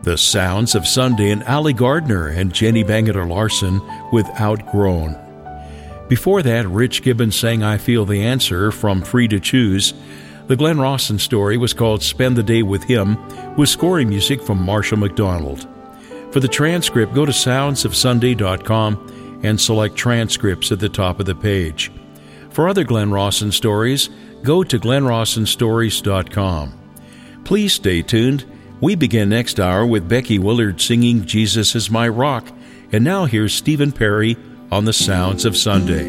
The Sounds of Sunday and Ali Gardner and Jenny Bangeter Larson with Outgrown. Before that, Rich Gibbons sang I Feel the Answer from Free to Choose. The Glenn Rawson story was called Spend the Day with Him, with scoring music from Marshall McDonald. For the transcript, go to soundsofsunday.com and select transcripts at the top of the page. For other Glenn Rawson stories, go to glennrawsonstories.com. Please stay tuned. We begin next hour with Becky Willard singing Jesus is My Rock. And now here's Stephen Perry on the Sounds of Sunday.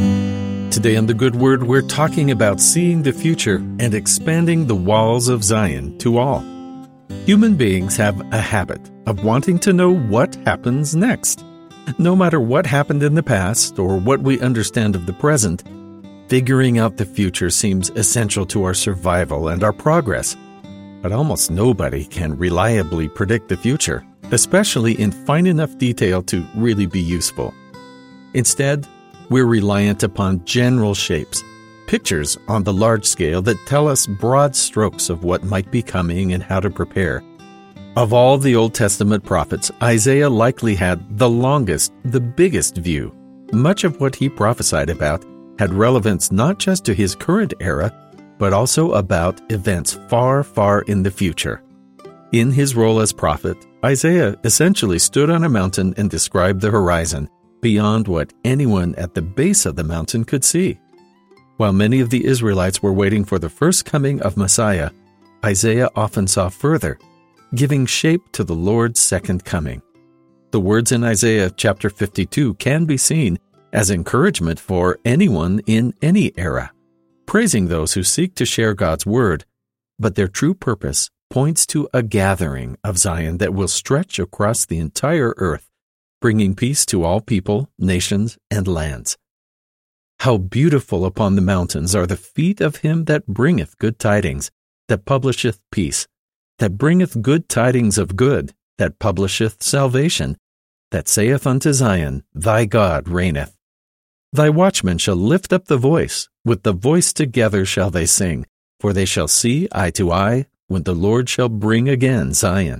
Today on The Good Word, we're talking about seeing the future and expanding the walls of Zion to all. Human beings have a habit of wanting to know what happens next. No matter what happened in the past or what we understand of the present, figuring out the future seems essential to our survival and our progress. But almost nobody can reliably predict the future, especially in fine enough detail to really be useful. Instead, we're reliant upon general shapes, pictures on the large scale that tell us broad strokes of what might be coming and how to prepare. Of all the Old Testament prophets, Isaiah likely had the longest, the biggest view. Much of what he prophesied about had relevance not just to his current era, but also about events far, far in the future. In his role as prophet, Isaiah essentially stood on a mountain and described the horizon beyond what anyone at the base of the mountain could see. While many of the Israelites were waiting for the first coming of Messiah, Isaiah often saw further, giving shape to the Lord's second coming. The words in Isaiah chapter 52 can be seen as encouragement for anyone in any era, praising those who seek to share God's word, but their true purpose points to a gathering of Zion that will stretch across the entire earth, bringing peace to all people, nations, and lands. How beautiful upon the mountains are the feet of him that bringeth good tidings, that publisheth peace, that bringeth good tidings of good, that publisheth salvation, that saith unto Zion, Thy God reigneth. Thy watchmen shall lift up the voice, with the voice together shall they sing, for they shall see eye to eye, when the Lord shall bring again Zion.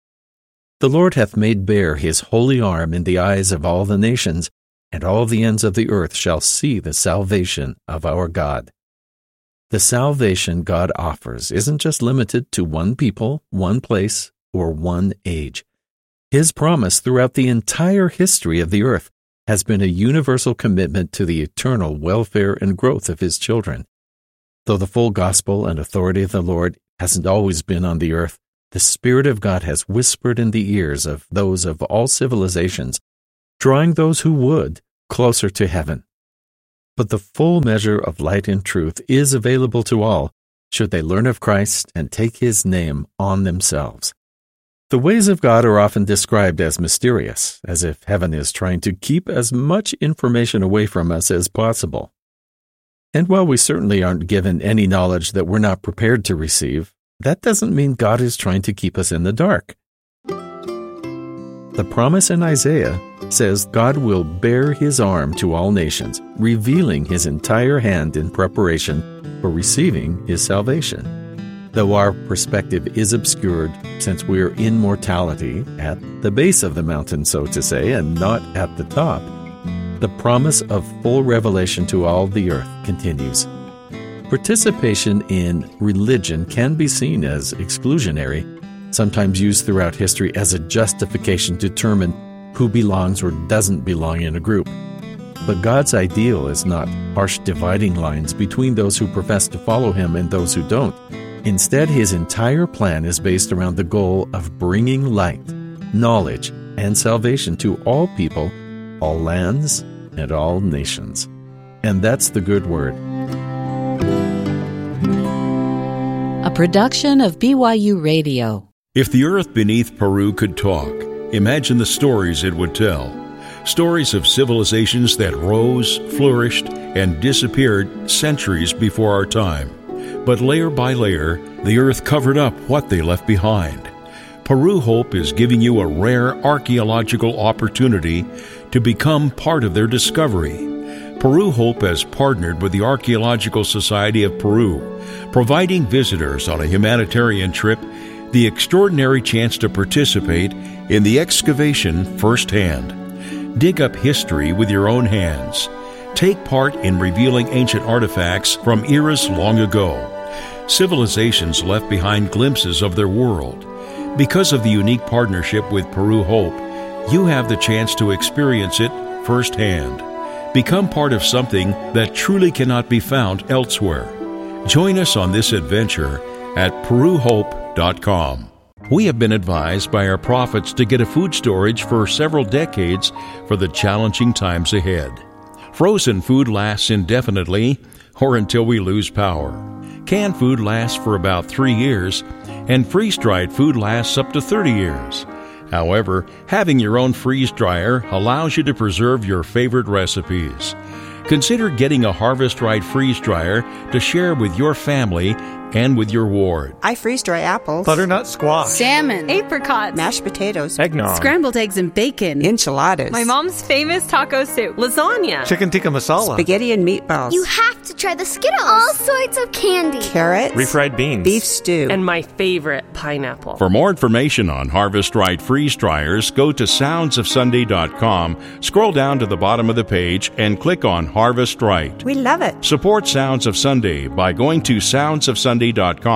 The Lord hath made bare his holy arm in the eyes of all the nations, and all the ends of the earth shall see the salvation of our God. The salvation God offers isn't just limited to one people, one place, or one age. His promise throughout the entire history of the earth has been a universal commitment to the eternal welfare and growth of his children. Though the full gospel and authority of the Lord hasn't always been on the earth, the Spirit of God has whispered in the ears of those of all civilizations, drawing those who would closer to heaven. But the full measure of light and truth is available to all, should they learn of Christ and take his name on themselves. The ways of God are often described as mysterious, as if heaven is trying to keep as much information away from us as possible. And while we certainly aren't given any knowledge that we're not prepared to receive, that doesn't mean God is trying to keep us in the dark. The promise in Isaiah says God will bare his arm to all nations, revealing his entire hand in preparation for receiving his salvation. Though our perspective is obscured, since we're in mortality at the base of the mountain, so to say, and not at the top, the promise of full revelation to all the earth continues. Participation in religion can be seen as exclusionary, sometimes used throughout history as a justification to determine who belongs or doesn't belong in a group. But God's ideal is not harsh dividing lines between those who profess to follow him and those who don't. Instead, his entire plan is based around the goal of bringing light, knowledge, and salvation to all people, all lands, and all nations. And that's the good word. A production of BYU Radio. If the earth beneath Peru could talk, imagine the stories it would tell. Stories of civilizations that rose, flourished, and disappeared centuries before our time. But layer by layer, the earth covered up what they left behind. Peru Hope is giving you a rare archaeological opportunity to become part of their discovery. Peru Hope has partnered with the Archaeological Society of Peru, providing visitors on a humanitarian trip the extraordinary chance to participate in the excavation firsthand. Dig up history with your own hands. Take part in revealing ancient artifacts from eras long ago. Civilizations left behind glimpses of their world. Because of the unique partnership with Peru Hope, you have the chance to experience it firsthand. Become part of something that truly cannot be found elsewhere. Join us on this adventure at PeruHope.com. We have been advised by our prophets to get a food storage for several decades for the challenging times ahead. Frozen food lasts indefinitely or until we lose power. Canned food lasts for about 3 years, and freeze-dried food lasts up to 30 years. However, having your own freeze dryer allows you to preserve your favorite recipes. Consider getting a Harvest Right freeze dryer to share with your family and with your ward. I freeze dry apples, butternut squash, salmon, apricots, mashed potatoes, eggnog, scrambled eggs and bacon, enchiladas, my mom's famous taco soup, lasagna, chicken tikka masala, spaghetti and meatballs. You have to try the Skittles. All sorts of candy. Carrots, refried beans, beef stew, and my favorite, pineapple. For more information on Harvest Right freeze dryers, go to soundsofsunday.com, scroll down to the bottom of the page, and click on Harvest Right. We love it. Support Sounds of Sunday by going to soundsofsunday.com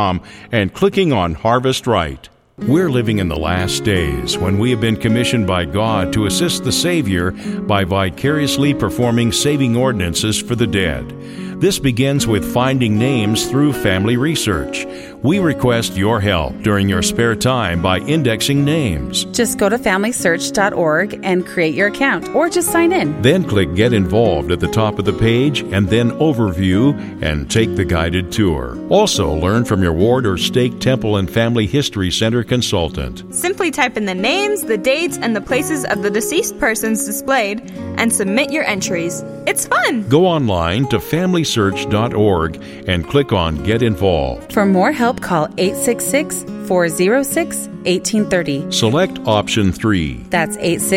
and clicking on Harvest Right. We're living in the last days when we have been commissioned by God to assist the Savior by vicariously performing saving ordinances for the dead. This begins with finding names through family research. We request your help during your spare time by indexing names. Just go to FamilySearch.org and create your account, or just sign in. Then click Get Involved at the top of the page, and then Overview, and take the guided tour. Also, learn from your ward or stake temple and family history center consultant. Simply type in the names, the dates, and the places of the deceased persons displayed, and submit your entries. It's fun! Go online to FamilySearch.org and click on Get Involved. For more help, call 866-406-1830. Select Option 3. That's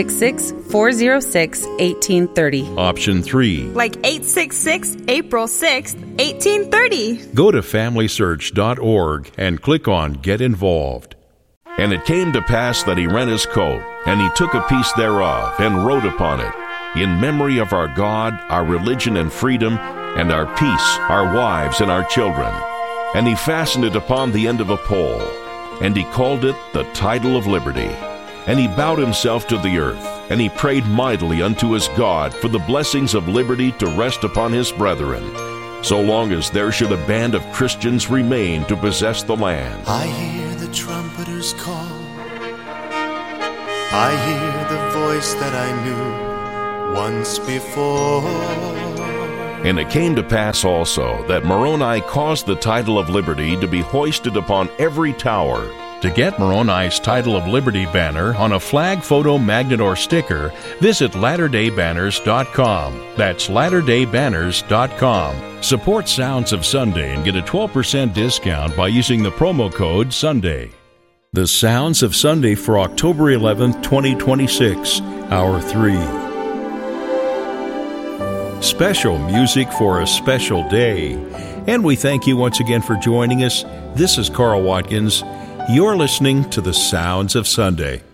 866-406-1830. Option 3. Like 866 April 6th, 1830. Go to FamilySearch.org and click on Get Involved. And it came to pass that he rent his coat, and he took a piece thereof, and wrote upon it, In memory of our God, our religion and freedom, and our peace, our wives and our children. And he fastened it upon the end of a pole, and he called it the Title of Liberty. And he bowed himself to the earth, and he prayed mightily unto his God for the blessings of liberty to rest upon his brethren, so long as there should a band of Christians remain to possess the land. I hear the trumpeters call. I hear the voice that I knew once before. And it came to pass also that Moroni caused the Title of Liberty to be hoisted upon every tower. To get Moroni's Title of Liberty banner on a flag, photo, magnet, or sticker, visit LatterdayBanners.com. That's LatterdayBanners.com. Support Sounds of Sunday and get a 12% discount by using the promo code SUNDAY. The Sounds of Sunday for October 11th, 2026, Hour 3. Special music for a special day. And we thank you once again for joining us. This is Carl Watkins. You're listening to the Sounds of Sunday.